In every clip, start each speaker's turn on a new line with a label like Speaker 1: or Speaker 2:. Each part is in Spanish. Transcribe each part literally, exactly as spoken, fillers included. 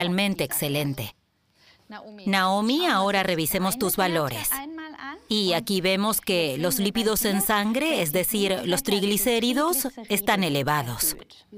Speaker 1: realmente excelente. Naomi, ahora revisemos tus valores. Y aquí vemos que los lípidos en sangre, es decir, los triglicéridos, están elevados.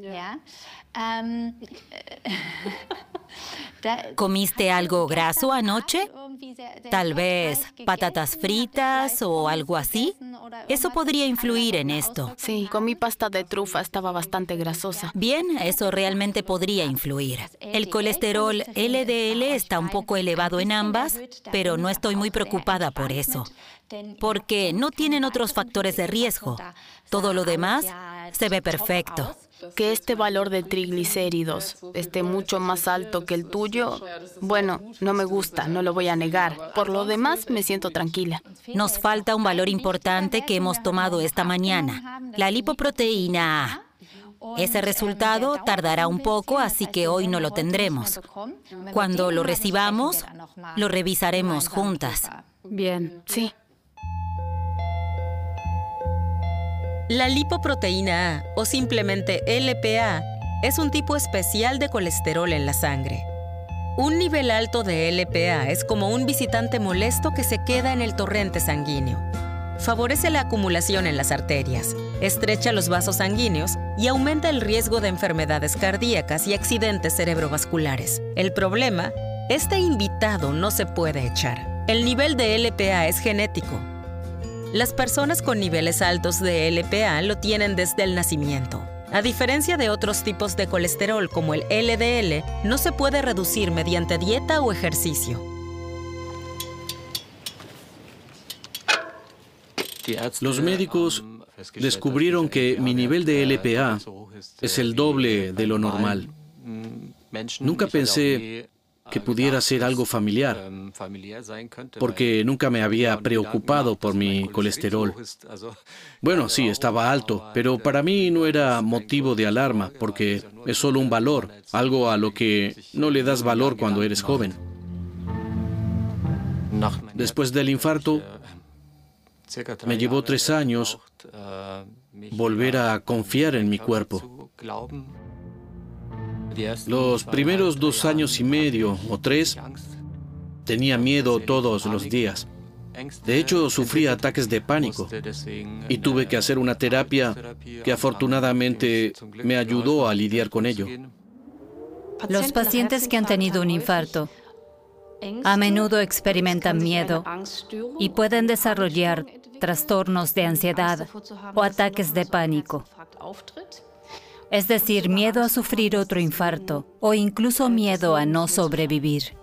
Speaker 1: ¿Comiste algo graso anoche? Tal vez patatas fritas o algo así. Eso podría influir en esto.
Speaker 2: Sí, comí pasta de trufa, estaba bastante grasosa.
Speaker 1: Bien, eso realmente podría influir. El colesterol L D L está un poco elevado en ambas, pero no estoy muy preocupada por eso, porque no tienen otros factores de riesgo. Todo lo demás se ve perfecto.
Speaker 2: Que este valor de triglicéridos esté mucho más alto que el tuyo, bueno, no me gusta, no lo voy a negar. Por lo demás, me siento tranquila.
Speaker 1: Nos falta un valor importante que hemos tomado esta mañana, la lipoproteína A. Ese resultado tardará un poco, así que hoy no lo tendremos. Cuando lo recibamos, lo revisaremos juntas.
Speaker 2: Bien, sí.
Speaker 3: La lipoproteína A, o simplemente L P A, es un tipo especial de colesterol en la sangre. Un nivel alto de L P A es como un visitante molesto que se queda en el torrente sanguíneo. Favorece la acumulación en las arterias, estrecha los vasos sanguíneos y aumenta el riesgo de enfermedades cardíacas y accidentes cerebrovasculares. El problema, este invitado no se puede echar. El nivel de L P A es genético. Las personas con niveles altos de L P A lo tienen desde el nacimiento. A diferencia de otros tipos de colesterol como el L D L, no se puede reducir mediante dieta o ejercicio.
Speaker 4: Los médicos descubrieron que mi nivel de L P A es el doble de lo normal. Nunca pensé que pudiera ser algo familiar, porque nunca me había preocupado por mi colesterol. Bueno, sí, estaba alto, pero para mí no era motivo de alarma, porque es solo un valor, algo a lo que no le das valor cuando eres joven. Después del infarto, me llevó tres años volver a confiar en mi cuerpo. Los primeros dos años y medio o tres, tenía miedo todos los días. De hecho, sufría ataques de pánico y tuve que hacer una terapia que afortunadamente me ayudó a lidiar con ello.
Speaker 5: Los pacientes que han tenido un infarto a menudo experimentan miedo y pueden desarrollar trastornos de ansiedad o ataques de pánico. Es decir, miedo a sufrir otro infarto o incluso miedo a no sobrevivir.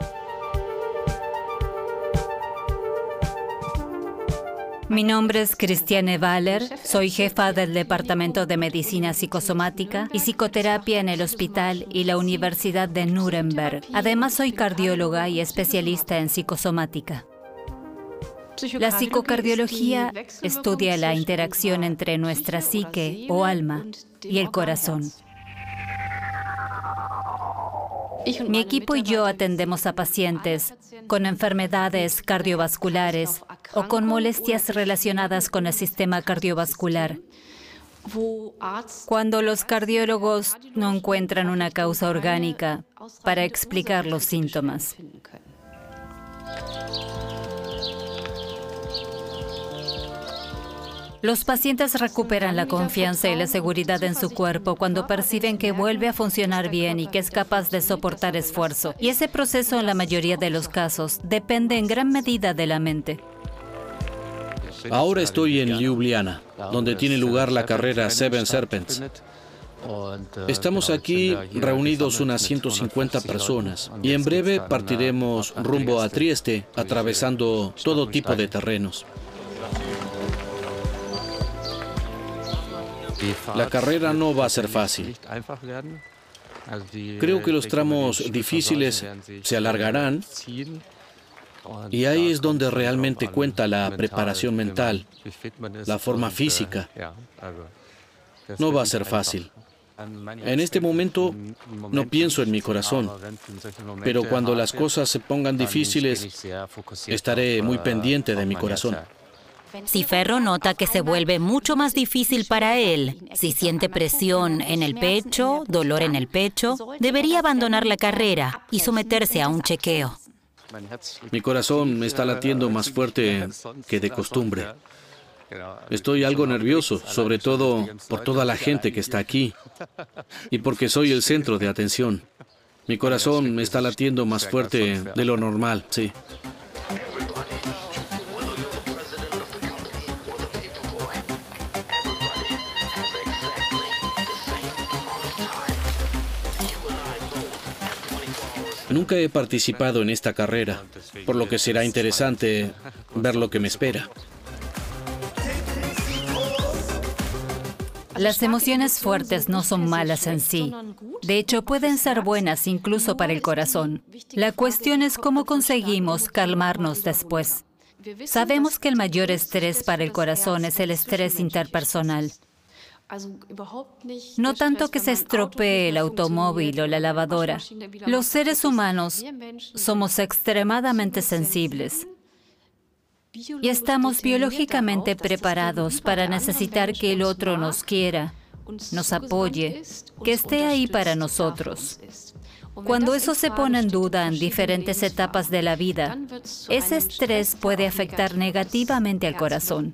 Speaker 5: Mi nombre es Christiane Waller, soy jefa del Departamento de Medicina Psicosomática y Psicoterapia en el Hospital y la Universidad de Nuremberg. Además, soy cardióloga y especialista en psicosomática. La psicocardiología estudia la interacción entre nuestra psique o alma y el corazón. Mi equipo y yo atendemos a pacientes con enfermedades cardiovasculares o con molestias relacionadas con el sistema cardiovascular, cuando los cardiólogos no encuentran una causa orgánica para explicar los síntomas. Los pacientes recuperan la confianza y la seguridad en su cuerpo cuando perciben que vuelve a funcionar bien y que es capaz de soportar esfuerzo. Y ese proceso, en la mayoría de los casos, depende en gran medida de la mente.
Speaker 4: Ahora estoy en Ljubljana, donde tiene lugar la carrera Seven Serpents. Estamos aquí reunidos unas ciento cincuenta personas y en breve partiremos rumbo a Trieste, atravesando todo tipo de terrenos. La carrera no va a ser fácil. Creo que los tramos difíciles se alargarán y ahí es donde realmente cuenta la preparación mental, la forma física. No va a ser fácil. En este momento no pienso en mi corazón, pero cuando las cosas se pongan difíciles, estaré muy pendiente de mi corazón.
Speaker 1: Si Ferro nota que se vuelve mucho más difícil para él, si siente presión en el pecho, dolor en el pecho, debería abandonar la carrera y someterse a un chequeo.
Speaker 4: Mi corazón está latiendo más fuerte que de costumbre. Estoy algo nervioso, sobre todo por toda la gente que está aquí y porque soy el centro de atención. Mi corazón está latiendo más fuerte de lo normal, sí. Nunca he participado en esta carrera, por lo que será interesante ver lo que me espera.
Speaker 5: Las emociones fuertes no son malas en sí. De hecho, pueden ser buenas incluso para el corazón. La cuestión es cómo conseguimos calmarnos después. Sabemos que el mayor estrés para el corazón es el estrés interpersonal. No tanto que se estropee el automóvil o la lavadora. Los seres humanos somos extremadamente sensibles y estamos biológicamente preparados para necesitar que el otro nos quiera, nos apoye, que esté ahí para nosotros. Cuando eso se pone en duda en diferentes etapas de la vida, ese estrés puede afectar negativamente al corazón.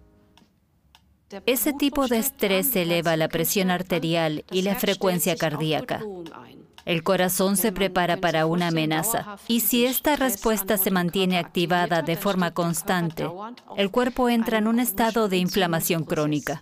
Speaker 5: Ese tipo de estrés eleva la presión arterial y la frecuencia cardíaca. El corazón se prepara para una amenaza, y si esta respuesta se mantiene activada de forma constante, el cuerpo entra en un estado de inflamación crónica.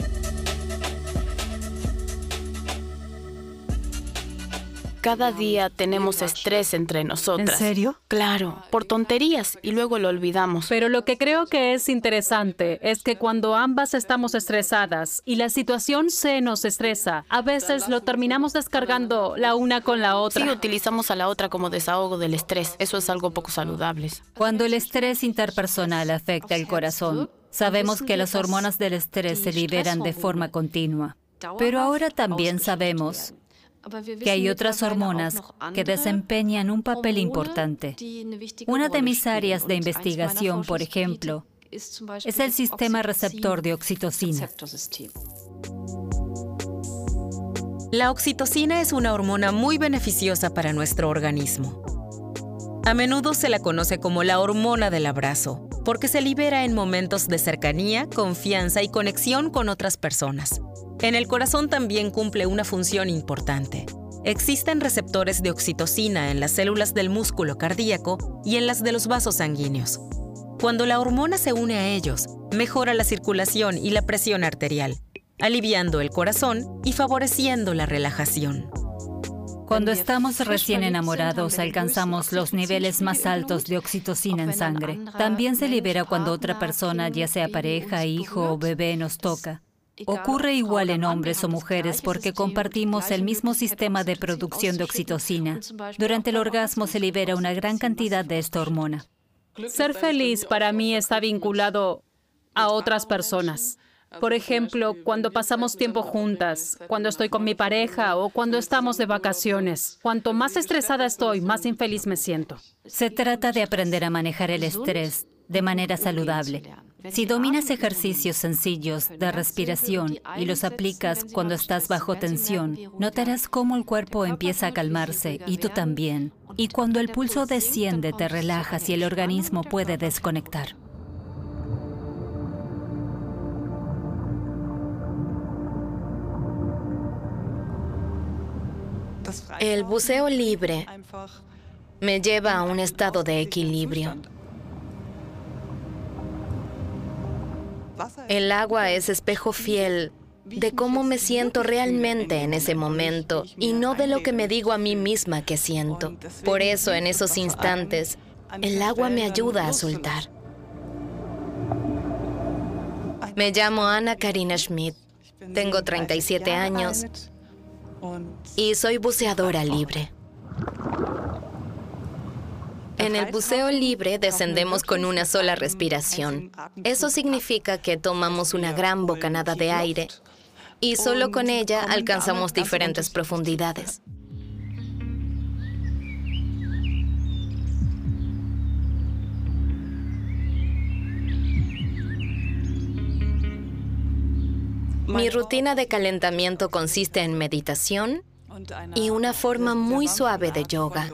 Speaker 2: Cada día tenemos estrés entre nosotras.
Speaker 6: ¿En serio?
Speaker 2: Claro, por tonterías y luego lo olvidamos.
Speaker 6: Pero lo que creo que es interesante es que cuando ambas estamos estresadas y la situación se nos estresa, a veces lo terminamos descargando la una con la otra.
Speaker 2: Sí, utilizamos a la otra como desahogo del estrés. Eso es algo poco saludable.
Speaker 5: Cuando el estrés interpersonal afecta el corazón, sabemos que las hormonas del estrés se liberan de forma continua. Pero ahora también sabemos que hay otras hormonas que desempeñan un papel importante. Una de mis áreas de investigación, por ejemplo, es el sistema receptor de oxitocina.
Speaker 3: La oxitocina es una hormona muy beneficiosa para nuestro organismo. A menudo se la conoce como la hormona del abrazo, porque se libera en momentos de cercanía, confianza y conexión con otras personas. En el corazón también cumple una función importante. Existen receptores de oxitocina en las células del músculo cardíaco y en las de los vasos sanguíneos. Cuando la hormona se une a ellos, mejora la circulación y la presión arterial, aliviando el corazón y favoreciendo la relajación.
Speaker 5: Cuando estamos recién enamorados, alcanzamos los niveles más altos de oxitocina en sangre. También se libera cuando otra persona, ya sea pareja, hijo o bebé, nos toca. Ocurre igual en hombres o mujeres porque compartimos el mismo sistema de producción de oxitocina. Durante el orgasmo se libera una gran cantidad de esta hormona.
Speaker 6: Ser feliz para mí está vinculado a otras personas. Por ejemplo, cuando pasamos tiempo juntas, cuando estoy con mi pareja o cuando estamos de vacaciones. Cuanto más estresada estoy, más infeliz me siento.
Speaker 5: Se trata de aprender a manejar el estrés de manera saludable. Si dominas ejercicios sencillos de respiración y los aplicas cuando estás bajo tensión, notarás cómo el cuerpo empieza a calmarse y tú también. Y cuando el pulso desciende, te relajas y el organismo puede desconectar.
Speaker 7: El buceo libre me lleva a un estado de equilibrio. El agua es espejo fiel de cómo me siento realmente en ese momento y no de lo que me digo a mí misma que siento. Por eso, en esos instantes, el agua me ayuda a soltar. Me llamo Ana Karina Schmidt, tengo treinta y siete años y soy buceadora libre. En el buceo libre descendemos con una sola respiración. Eso significa que tomamos una gran bocanada de aire y solo con ella alcanzamos diferentes profundidades. Mi rutina de calentamiento consiste en meditación y una forma muy suave de yoga.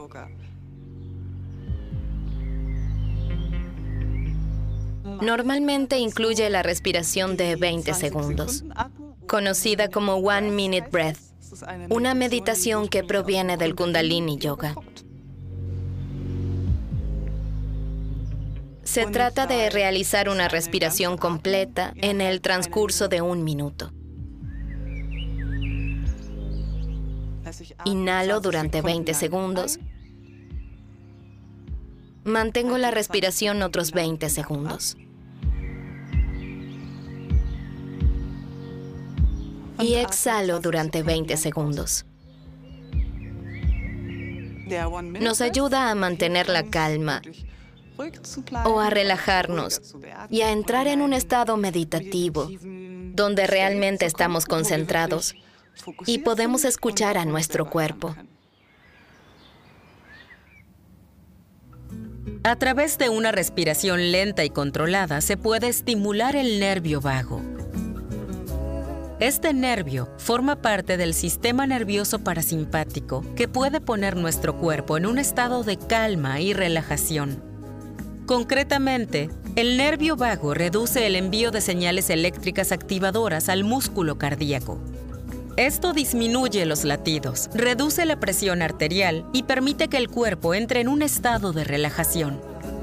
Speaker 7: Normalmente incluye la respiración de veinte segundos, conocida como One Minute Breath, una meditación que proviene del Kundalini Yoga. Se trata de realizar una respiración completa en el transcurso de un minuto. Inhalo durante veinte segundos. Mantengo la respiración otros veinte segundos. Y exhalo durante veinte segundos. Nos ayuda a mantener la calma o a relajarnos y a entrar en un estado meditativo, donde realmente estamos concentrados y podemos escuchar a nuestro cuerpo.
Speaker 3: A través de una respiración lenta y controlada se puede estimular el nervio vago. Este nervio forma parte del sistema nervioso parasimpático que puede poner nuestro cuerpo en un estado de calma y relajación. Concretamente, el nervio vago reduce el envío de señales eléctricas activadoras al músculo cardíaco. Esto disminuye los latidos, reduce la presión arterial y permite que el cuerpo entre en un estado de relajación.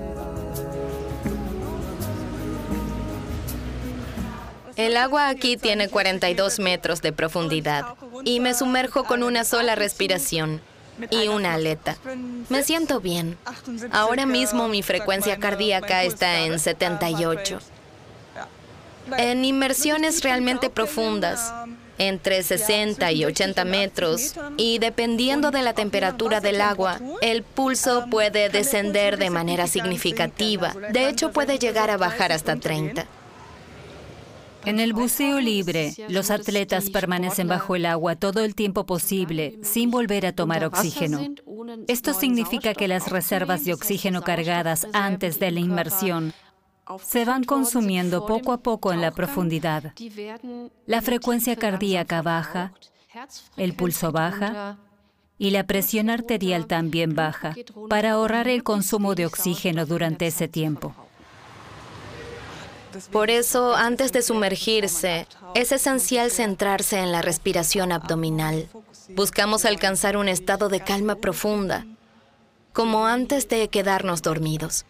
Speaker 7: El agua aquí tiene cuarenta y dos metros de profundidad y me sumerjo con una sola respiración y una aleta. Me siento bien. Ahora mismo mi frecuencia cardíaca está en setenta y ocho. En inmersiones realmente profundas, entre sesenta y ochenta metros, y dependiendo de la temperatura del agua, el pulso puede descender de manera significativa. De hecho, puede llegar a bajar hasta treinta.
Speaker 5: En el buceo libre, los atletas permanecen bajo el agua todo el tiempo posible, sin volver a tomar oxígeno. Esto significa que las reservas de oxígeno cargadas antes de la inmersión se van consumiendo poco a poco en la profundidad. La frecuencia cardíaca baja, el pulso baja y la presión arterial también baja, para ahorrar el consumo de oxígeno durante ese tiempo.
Speaker 7: Por eso, antes de sumergirse, es esencial centrarse en la respiración abdominal. Buscamos alcanzar un estado de calma profunda, como antes de quedarnos dormidos.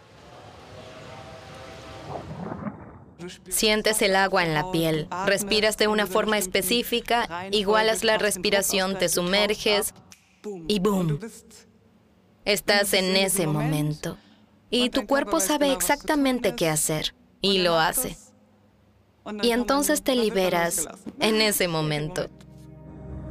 Speaker 7: Sientes el agua en la piel, respiras de una forma específica, igualas la respiración, te sumerges y ¡boom! Estás en ese momento. Y tu cuerpo sabe exactamente qué hacer. Y lo hace. Y entonces te liberas en ese momento.